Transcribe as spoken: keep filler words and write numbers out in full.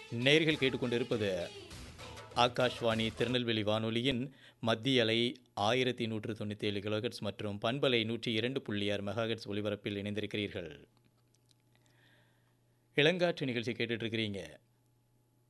நேர்கள் கேட்டுக்கொண்டிருப்பது ஆகாஷ்வாணி திருநெல்வேலி வானொலியின் மத்திய அலை ஆயிரத்தி நூற்று தொண்ணூற்றி ஏழு கிலோஹெட்ஸ் மற்றும் பண்பலை நூற்றி இரண்டு புள்ளி ஆறு மெகாஹெட்ஸ் ஒலிபரப்பில் இணைந்திருக்கிறீர்கள். இளங்காற்று நிகழ்ச்சி கேட்டுட்ருக்கிறீங்க.